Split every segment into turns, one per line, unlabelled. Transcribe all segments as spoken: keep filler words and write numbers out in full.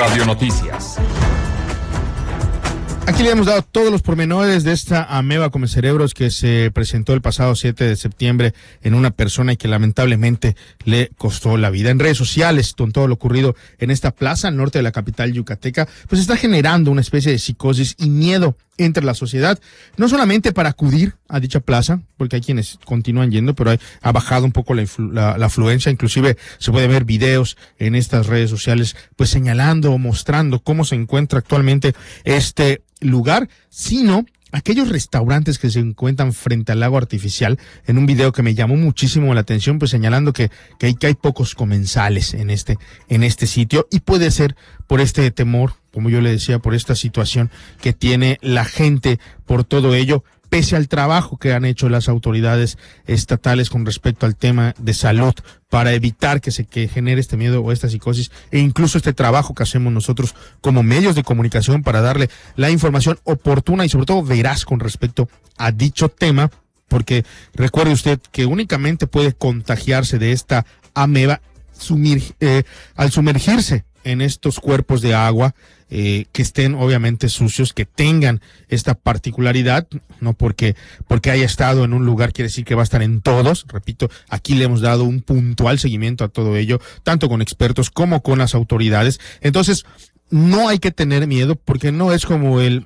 Radio Noticias.
Aquí le hemos dado todos los pormenores de esta ameba come cerebros que se presentó el pasado siete de septiembre en una persona y que lamentablemente le costó la vida. En redes sociales, con todo lo ocurrido en esta plaza al norte de la capital yucateca, pues está generando una especie de psicosis y miedo entre la sociedad, no solamente para acudir a dicha plaza, porque hay quienes continúan yendo, pero hay, ha bajado un poco la, la, la afluencia, inclusive se puede ver videos en estas redes sociales, pues señalando o mostrando cómo se encuentra actualmente este lugar, sino aquellos restaurantes que se encuentran frente al lago artificial. En un video que me llamó muchísimo la atención, pues señalando que, que hay, que hay pocos comensales en este, en este sitio, y puede ser por este temor, como yo le decía, por esta situación que tiene la gente por todo ello, pese al trabajo que han hecho las autoridades estatales con respecto al tema de salud para evitar que se que genere este miedo o esta psicosis, e incluso este trabajo que hacemos nosotros como medios de comunicación para darle la información oportuna y sobre todo veraz con respecto a dicho tema, porque recuerde usted que únicamente puede contagiarse de esta ameba sumir, eh, al sumergirse en estos cuerpos de agua, eh, que estén obviamente sucios, que tengan esta particularidad, no porque, porque haya estado en un lugar quiere decir que va a estar en todos. Repito, aquí le hemos dado un puntual seguimiento a todo ello, tanto con expertos como con las autoridades. Entonces, no hay que tener miedo, porque no es como el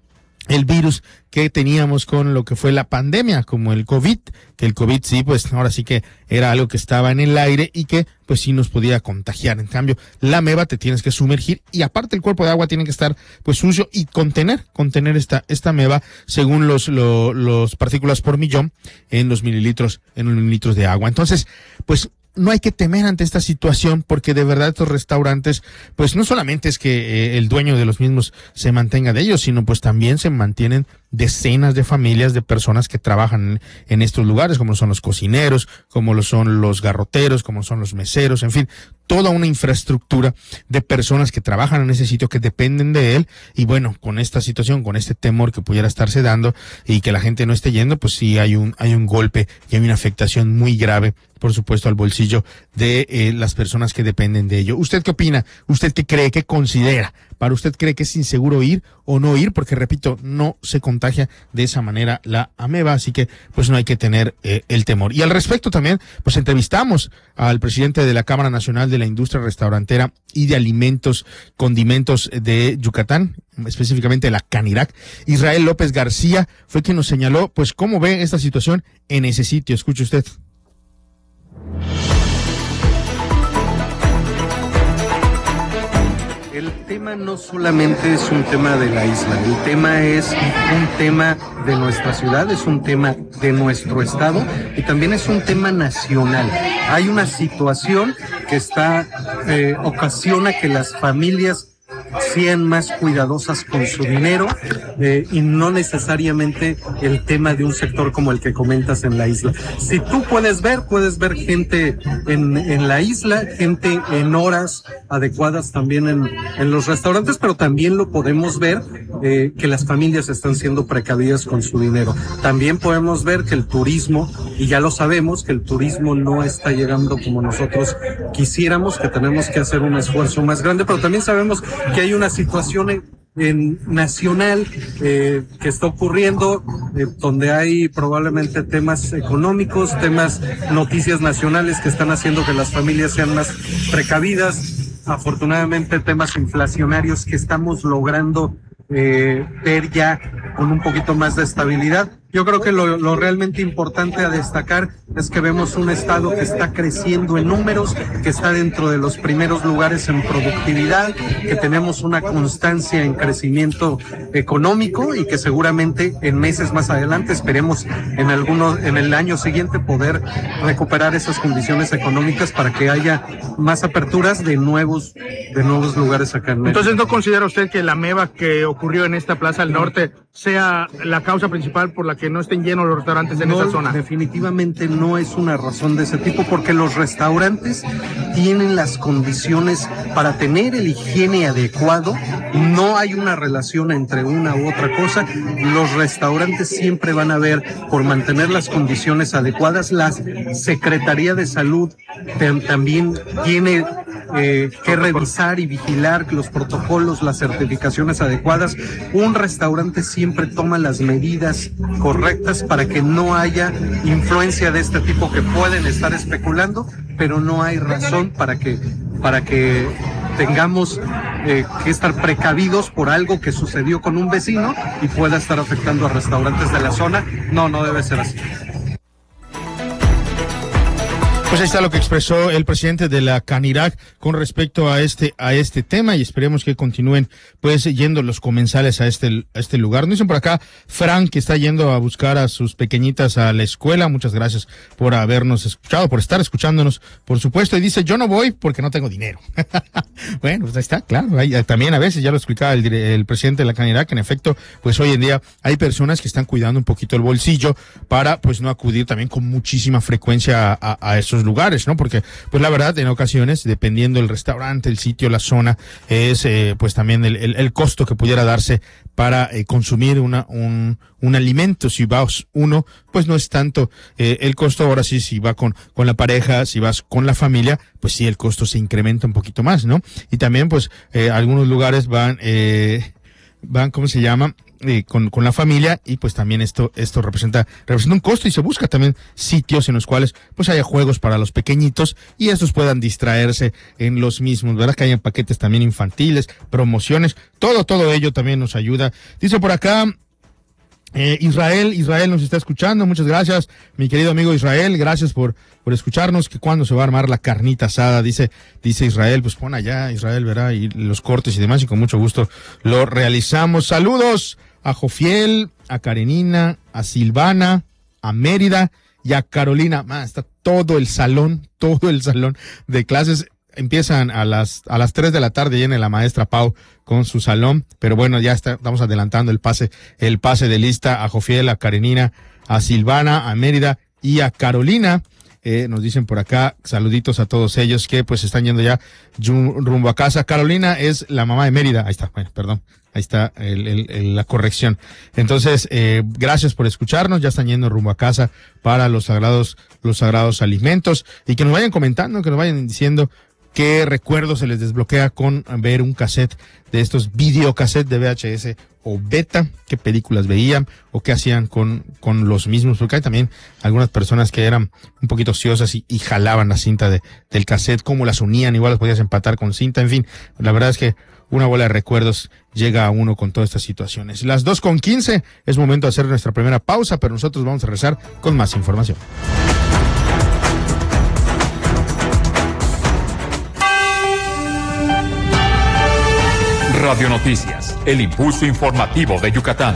el virus que teníamos con lo que fue la pandemia, como el COVID, que el COVID sí, pues ahora sí que era algo que estaba en el aire y que pues sí nos podía contagiar. En cambio, la ameba te tienes que sumergir, y aparte el cuerpo de agua tiene que estar pues sucio y contener, contener esta, esta ameba según los, lo, los partículas por millón en los mililitros, en los mililitros de agua. Entonces, pues no hay que temer ante esta situación, porque de verdad estos restaurantes, pues no solamente es que eh, el dueño de los mismos se mantenga de ellos, sino pues también se mantienen decenas de familias de personas que trabajan en, en estos lugares, como son los cocineros, como lo son los garroteros, como son los meseros, en fin, toda una infraestructura de personas que trabajan en ese sitio, que dependen de él. Y bueno, con esta situación, con este temor que pudiera estarse dando y que la gente no esté yendo, pues sí hay un, hay un golpe y hay una afectación muy grave, por supuesto, al bolsillo de eh, las personas que dependen de ello. ¿Usted qué opina? ¿Usted qué cree? ¿Qué considera? ¿Para usted cree que es inseguro ir o no ir? Porque, repito, no se contagia de esa manera la ameba, así que pues no hay que tener eh, el temor. Y al respecto también, pues entrevistamos al presidente de la Cámara Nacional de la Industria Restaurantera y de Alimentos, Condimentos de Yucatán, específicamente la Canirac. Israel López García fue quien nos señaló pues cómo ve esta situación en ese sitio. Escuche usted.
El tema no solamente es un tema de la isla, el tema es un tema de nuestra ciudad, es un tema de nuestro estado y también es un tema nacional. Hay una situación que está, eh, ocasiona que las familias sean más cuidadosas con su dinero, eh, y no necesariamente el tema de un sector como el que comentas en la isla. Si tú puedes ver, puedes ver gente en, en la isla, gente en horas adecuadas también en, en los restaurantes, pero también lo podemos ver, eh, que las familias están siendo precavidas con su dinero. También podemos ver que el turismo, y ya lo sabemos, que el turismo no está llegando como nosotros quisiéramos, que tenemos que hacer un esfuerzo más grande, pero también sabemos que hay una situación en, en nacional eh, que está ocurriendo, eh, donde hay probablemente temas económicos, temas, noticias nacionales que están haciendo que las familias sean más precavidas, afortunadamente temas inflacionarios que estamos logrando eh, ver ya con un poquito más de estabilidad. Yo creo que lo, lo realmente importante a destacar es que vemos un estado que está creciendo en números, que está dentro de los primeros lugares en productividad, que tenemos una constancia en crecimiento económico y que seguramente en meses más adelante, esperemos en alguno, en el año siguiente, poder recuperar esas condiciones económicas para que haya más aperturas de nuevos, de nuevos lugares acá en México.
Entonces, ¿no considera usted que la ameba que ocurrió en esta Plaza al Norte sea la causa principal por la que no estén llenos los restaurantes en
no,
esa zona?
Definitivamente no es una razón de ese tipo, porque los restaurantes tienen las condiciones para tener el higiene adecuado. No hay una relación entre una u otra cosa. Los restaurantes siempre van a ver por mantener las condiciones adecuadas. La Secretaría de Salud también tiene eh, que revisar y vigilar los protocolos, las certificaciones adecuadas. Un restaurante siempre toma las medidas correctas para que no haya influencia de este tipo, que pueden estar especulando, pero no hay razón para que, para que tengamos eh, que estar precavidos por algo que sucedió con un vecino y pueda estar afectando a restaurantes de la zona. No, no debe ser así.
Pues ahí está lo que expresó el presidente de la Canirac con respecto a este a este tema, y esperemos que continúen pues yendo los comensales a este a este lugar. Nos dicen por acá Frank, que está yendo a buscar a sus pequeñitas a la escuela. Muchas gracias por habernos escuchado, por estar escuchándonos, por supuesto. Y dice, yo no voy porque no tengo dinero. Bueno, pues ahí está, claro. Hay, también a veces, ya lo explicaba el, el presidente de la Canirac, en efecto, pues hoy en día hay personas que están cuidando un poquito el bolsillo para pues no acudir también con muchísima frecuencia a, a, a esos lugares, ¿no? Porque, pues la verdad, en ocasiones, dependiendo del restaurante, el sitio, la zona, es eh, pues también el, el, el costo que pudiera darse para eh, consumir una un, un alimento. Si vas uno, pues no es tanto eh, el costo. Ahora sí, si va con, con la pareja, si vas con la familia, pues sí, el costo se incrementa un poquito más, ¿no? Y también, pues, eh, algunos lugares van, eh, van, ¿cómo se llama? Eh, con, con la familia, y pues también esto esto representa representa un costo, y se busca también sitios en los cuales pues haya juegos para los pequeñitos y estos puedan distraerse en los mismos, ¿verdad? Que hayan paquetes también infantiles, promociones, todo, todo ello también nos ayuda. Dice por acá Eh, Israel, Israel nos está escuchando, muchas gracias, mi querido amigo Israel, gracias por, por escucharnos. Que cuando se va a armar la carnita asada, dice, dice Israel, pues pon allá, Israel, verá, y los cortes y demás, y con mucho gusto lo realizamos. Saludos a Jofiel, a Karenina, a Silvana, a Mérida y a Carolina. Man, está todo el salón, todo el salón de clases. Empiezan a las a las tres de la tarde, viene la maestra Pau con su salón, pero bueno, ya está, estamos adelantando el pase, el pase de lista a Jofiel, a Karenina, a Silvana, a Mérida y a Carolina. Eh, nos dicen por acá, saluditos a todos ellos que pues están yendo ya rumbo a casa. Carolina es la mamá de Mérida, ahí está, bueno, perdón, ahí está el, el, el, la corrección. Entonces, eh, gracias por escucharnos, ya están yendo rumbo a casa para los sagrados, los sagrados alimentos, y que nos vayan comentando, que nos vayan diciendo qué recuerdos se les desbloquea con ver un cassette de estos videocassettes de V H S o beta, qué películas veían o qué hacían con, con los mismos, porque hay también algunas personas que eran un poquito ociosas y, y jalaban la cinta de, del cassette, cómo las unían, igual las podías empatar con cinta, en fin, la verdad es que una bola de recuerdos llega a uno con todas estas situaciones. Las dos con quince, es momento de hacer nuestra primera pausa, pero nosotros vamos a regresar con más información.
Radio Noticias, el impulso informativo de Yucatán.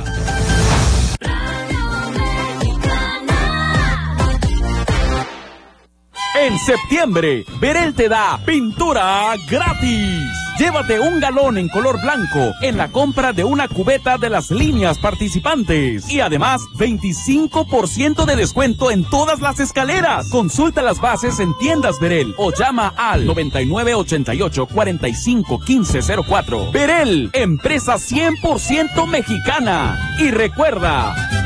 En septiembre, Berel te da pintura gratis. Llévate un galón en color blanco en la compra de una cubeta de las líneas participantes. Y además, veinticinco por ciento de descuento en todas las escaleras. Consulta las bases en tiendas Berel o llama al noventa y nueve ochenta y ocho cuarenta y cinco quince cero cuatro. Berel, empresa cien por ciento mexicana. Y recuerda...